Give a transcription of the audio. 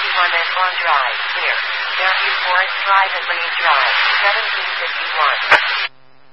Edmond Drive, clear. Matthew Forest Drive and Lane Drive, 1751.